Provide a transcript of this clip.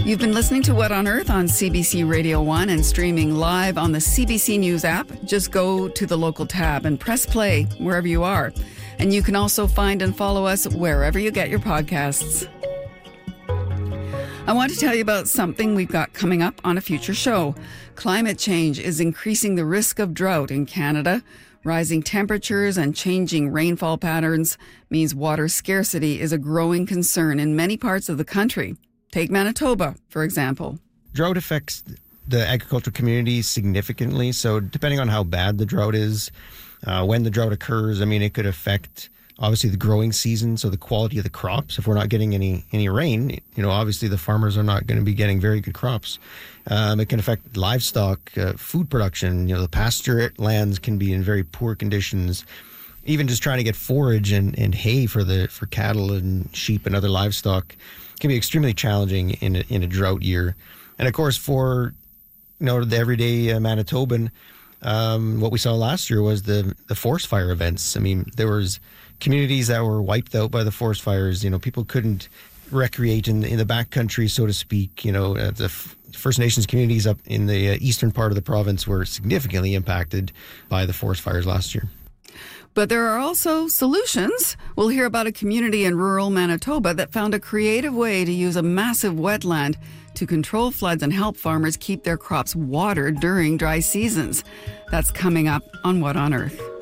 You've been listening to What on Earth on CBC Radio 1 and streaming live on the CBC News app. Just go to the local tab and press play wherever you are. And you can also find and follow us wherever you get your podcasts. I want to tell you about something we've got coming up on a future show. Climate change is increasing the risk of drought in Canada. Rising temperatures and changing rainfall patterns means water scarcity is a growing concern in many parts of the country. Take Manitoba, for example. Drought affects the agricultural community significantly. So depending on how bad the drought is, when the drought occurs, it could affect obviously the growing season, so the quality of the crops. If we're not getting any rain, obviously the farmers are not going to be getting very good crops. It can affect livestock, food production. The pasture lands can be in very poor conditions. Even just trying to get forage and hay for cattle and sheep and other livestock can be extremely challenging in a drought year. And of course, for the everyday Manitoban, what we saw last year was the forest fire events. There was communities that were wiped out by the forest fires. People couldn't recreate in the backcountry, so to speak. The First Nations communities up in the eastern part of the province were significantly impacted by the forest fires last year. But there are also solutions. We'll hear about a community in rural Manitoba that found a creative way to use a massive wetland to control floods and help farmers keep their crops watered during dry seasons. That's coming up on What on Earth.